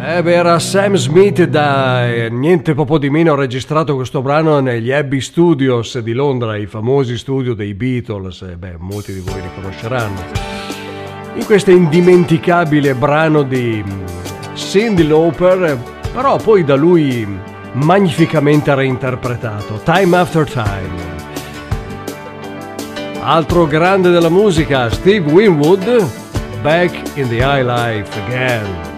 Era Sam Smith da niente poco di meno. Ha registrato questo brano negli Abbey Studios di Londra, i famosi studio dei Beatles. Molti di voi li conosceranno. In questo indimenticabile brano di Cyndi Lauper, però poi da lui magnificamente reinterpretato, Time After Time. Altro grande della musica, Steve Winwood, Back in the High Life Again.